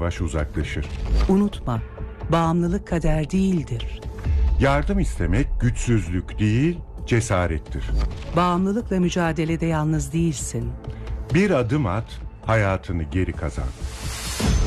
yavaş uzaklaşır. Unutma, bağımlılık kader değildir. Yardım istemek güçsüzlük değil, cesarettir. Bağımlılıkla mücadelede yalnız değilsin. Bir adım at, hayatını geri kazan.